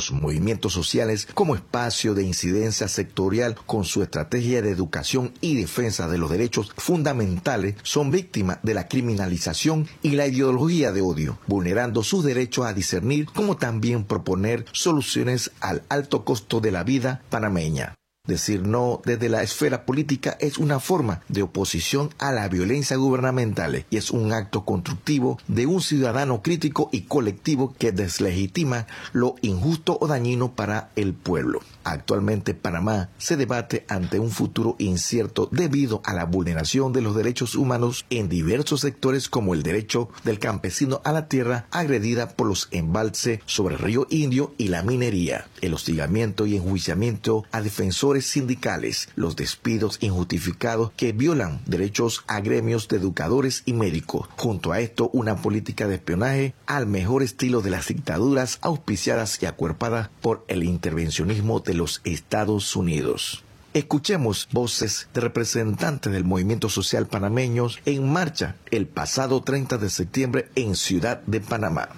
los movimientos sociales como espacio de incidencia sectorial con su estrategia de educación y defensa de los derechos fundamentales son víctimas de la criminalización y la ideología de odio, vulnerando sus derechos a discernir como también proponer soluciones al alto costo de la vida panameña. Decir no desde la esfera política es una forma de oposición a la violencia gubernamental y es un acto constructivo de un ciudadano crítico y colectivo que deslegitima lo injusto o dañino para el pueblo. Actualmente Panamá se debate ante un futuro incierto debido a la vulneración de los derechos humanos en diversos sectores como el derecho del campesino a la tierra agredida por los embalses sobre el río Indio y la minería, el hostigamiento y enjuiciamiento a defensores sindicales, los despidos injustificados que violan derechos a gremios de educadores y médicos. Junto a esto, una política de espionaje al mejor estilo de las dictaduras auspiciadas y acuerpadas por el intervencionismo de los Estados Unidos. Escuchemos voces de representantes del movimiento social panameños en marcha el pasado 30 de septiembre en Ciudad de Panamá.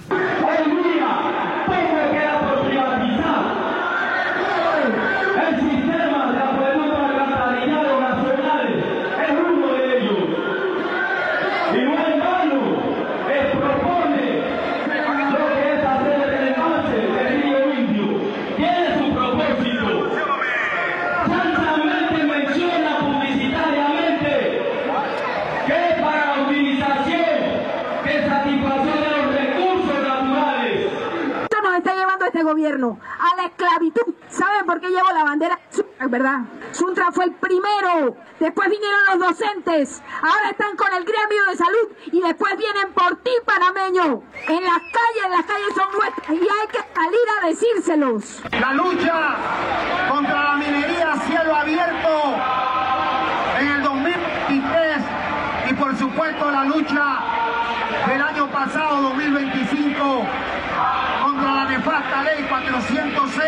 Gobierno a la esclavitud. ¿Saben por qué llevo la bandera? ¿Verdad? Suntra fue el primero, después vinieron los docentes, ahora están con el gremio de salud y después vienen por ti, panameño. En las calles son nuestras y hay que salir a decírselos. La lucha contra la minería a cielo abierto en el 2023 y por supuesto la lucha del año pasado, 2025, contra la nefasta ley 406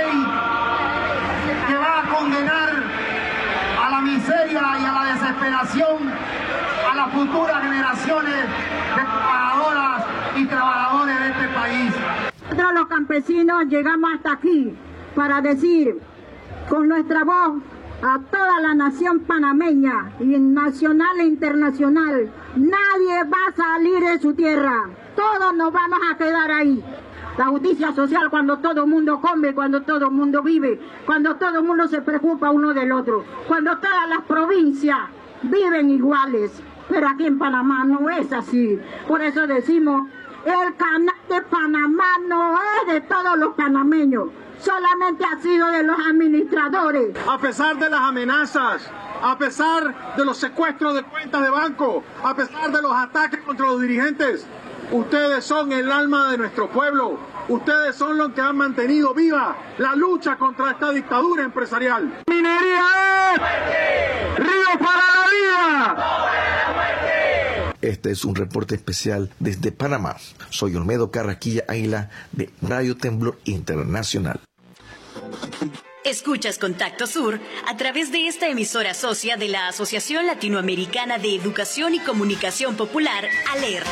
que va a condenar a la miseria y a la desesperación a las futuras generaciones de trabajadoras y trabajadores de este país. Nosotros los campesinos llegamos hasta aquí para decir con nuestra voz a toda la nación panameña, y nacional e internacional, nadie va a salir de su tierra, todos nos vamos a quedar ahí. La justicia social cuando todo el mundo come, cuando todo el mundo vive, cuando todo el mundo se preocupa uno del otro, cuando todas las provincias viven iguales. Pero aquí en Panamá no es así. Por eso decimos, el canal de Panamá no es de todos los panameños, solamente ha sido de los administradores. A pesar de las amenazas, a pesar de los secuestros de cuentas de banco, a pesar de los ataques contra los dirigentes, ustedes son el alma de nuestro pueblo. Ustedes son los que han mantenido viva la lucha contra esta dictadura empresarial. ¡Minería es! ¡Río para la vida! Este es un reporte especial desde Panamá. Soy Olmedo Carraquilla Águila de Radio Temblor Internacional. Escuchas Contacto Sur a través de esta emisora socia de la Asociación Latinoamericana de Educación y Comunicación Popular, ALER.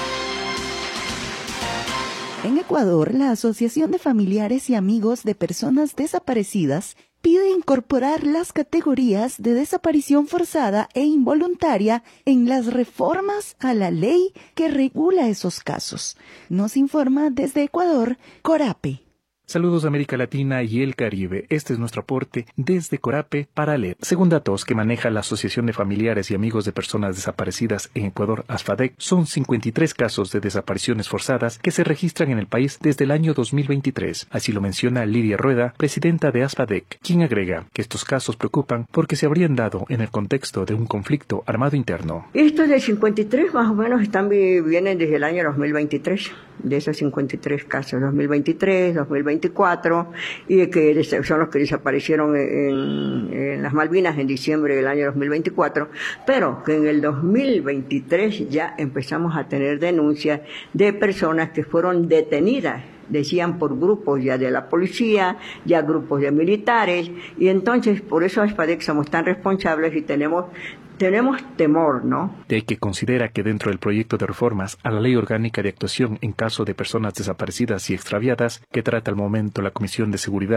En Ecuador, la Asociación de Familiares y Amigos de Personas Desaparecidas pide incorporar las categorías de desaparición forzada e involuntaria en las reformas a la ley que regula esos casos. Nos informa desde Ecuador, Corape. Saludos de América Latina y el Caribe. Este es nuestro aporte desde Corape para ALER. Según datos que maneja la Asociación de Familiares y Amigos de Personas Desaparecidas en Ecuador, ASFADEC, son 53 casos de desapariciones forzadas que se registran en el país desde el año 2023. Así lo menciona Lidia Rueda, presidenta de ASFADEC, quien agrega que estos casos preocupan porque se habrían dado en el contexto de un conflicto armado interno. Estos de 53 más o menos vienen desde el año 2023, de esos 53 casos, 2023, 2024, y que son los que desaparecieron en las Malvinas en diciembre del año 2024, pero que en el 2023 ya empezamos a tener denuncias de personas que fueron detenidas, decían por grupos ya de la policía, ya grupos de militares, y entonces por eso ASFADEC somos tan responsables y tenemos temor, ¿no? De que considera que dentro del proyecto de reformas a la Ley Orgánica de Actuación en caso de personas desaparecidas y extraviadas, que trata al momento la Comisión de Seguridad